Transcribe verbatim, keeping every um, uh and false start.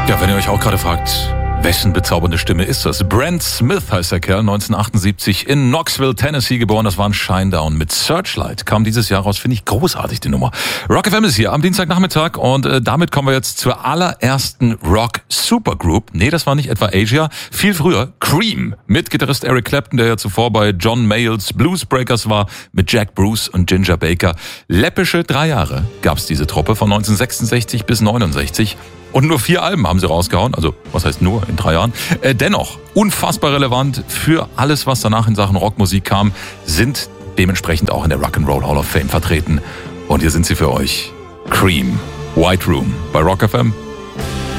Ja, wenn ihr euch auch gerade fragt, wessen bezaubernde Stimme ist das? Brent Smith heißt der Kerl, neunzehnhundertachtundsiebzig in Knoxville, Tennessee geboren. Das war ein Shinedown mit Searchlight. Kam dieses Jahr raus, finde ich großartig, die Nummer. Rock F M ist hier am Dienstagnachmittag und äh, damit kommen wir jetzt zur allerersten Rock-Supergroup. Nee, das war nicht etwa Asia, viel früher Cream mit Gitarrist Eric Clapton, der ja zuvor bei John Mayall's Bluesbreakers war, mit Jack Bruce und Ginger Baker. Läppische drei Jahre gab's diese Truppe von neunzehnhundertsechsundsechzig bis neunundsechzig. Und nur vier Alben haben sie rausgehauen, also was heißt nur, in drei Jahren. Äh, dennoch, unfassbar relevant für alles, was danach in Sachen Rockmusik kam, sind dementsprechend auch in der Rock'n'Roll Hall of Fame vertreten. Und hier sind sie für euch, Cream, White Room bei Rock F M.